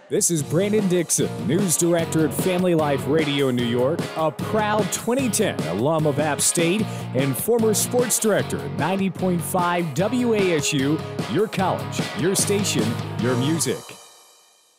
This is Brandon Dixon, News Director at Family Life Radio in New York, a proud 2010 alum of App State, and former sports director at 90.5 WASU, your college, your station, your music.